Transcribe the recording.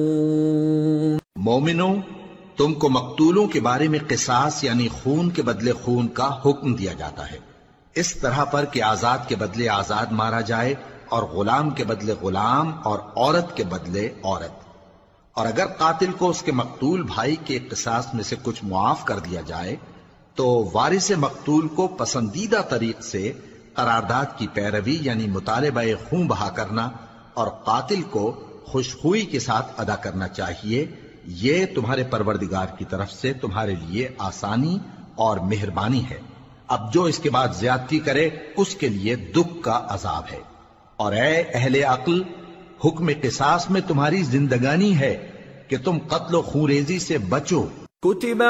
मोमिनो, तुमको मकतूलों के बारे में किसास यानी खून के बदले खून का हुक्म दिया जाता है, इस तरह पर कि आजाद के बदले आजाद मारा जाए और गुलाम के बदले गुलाम और औरत के बदले औरत। और अगर कातिल को उसके मकतूल भाई के किसास में से कुछ मुआफ कर दिया जाए तो वारिस मकतूल को पसंदीदा तरीक से करारदाद की पैरवी यानी मुतालबा खून बहा करना और कातिल को खुशखुई के साथ अदा करना चाहिए। ये तुम्हारे परवरदिगार की तरफ से तुम्हारे लिए आसानी और मेहरबानी है। अब जो इसके बाद ज्यादती करे उसके लिए दुख का अजाब है। और ए अहले अक्ल, हुक्म किसास में तुम्हारी जिंदगानी है कि तुम कत्ल खूरेजी से बचो।